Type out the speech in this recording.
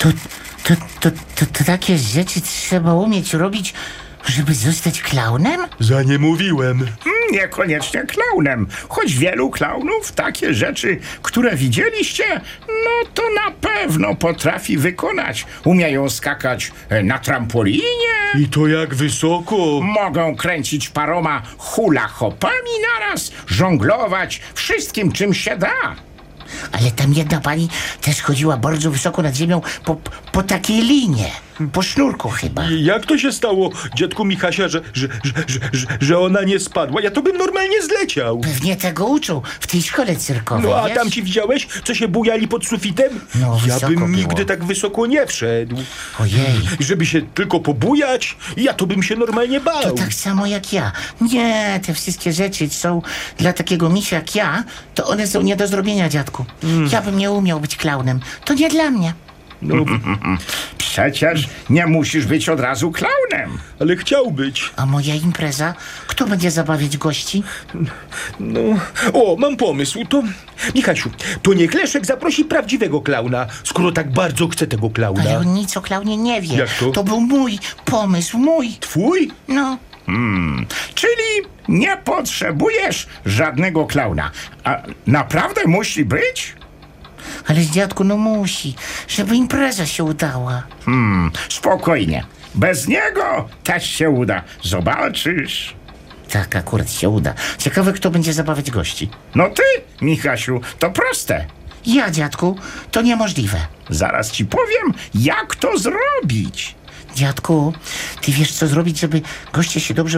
To, to takie rzeczy trzeba umieć robić, żeby zostać klaunem? Za nie mówiłem. Niekoniecznie klaunem, choć wielu klaunów takie rzeczy, które widzieliście, no to na pewno potrafi wykonać. Umieją skakać na trampolinie, I to jak wysoko? mogą kręcić paroma hula-hopami naraz, żonglować wszystkim, czym się da. Ale tam jedna pani też chodziła bardzo wysoko nad ziemią po takiej linie. Po sznurku chyba. I jak to się stało, dziadku Michasia, że ona nie spadła? Ja to bym normalnie zleciał. Pewnie tego uczą w tej szkole cyrkowej, No a wiesz? tam ci widziałeś, co się bujali pod sufitem? No, ja wysoko bym było. nigdy tak wysoko nie wszedł. Ojej. Żeby się tylko pobujać, ja to bym się normalnie bał. To tak samo jak ja. Nie, te wszystkie rzeczy są dla takiego misia jak ja, to one są nie do zrobienia, dziadku. Ja bym nie umiał być klaunem. To nie dla mnie. No, Przecież nie musisz być od razu klaunem. ale chciał być. A moja impreza? Kto będzie zabawiać gości? No, o, mam pomysł. To, Michasiu, to niech Leszek zaprosi prawdziwego klauna, skoro tak bardzo chce tego klauna. Ale on nic o klaunie nie wie. Jak to? To był mój pomysł, mój. Twój? No. Czyli nie potrzebujesz żadnego klauna. A naprawdę musi być? Ale dziadku, no musi, żeby impreza się udała. Spokojnie. Bez niego też się uda. Zobaczysz. Tak, akurat się uda. Ciekawe, kto będzie zabawiać gości. No ty, Michasiu, to proste. Ja, dziadku, to niemożliwe. Zaraz ci powiem, jak to zrobić. Dziadku, ty wiesz, co zrobić, żeby goście się dobrze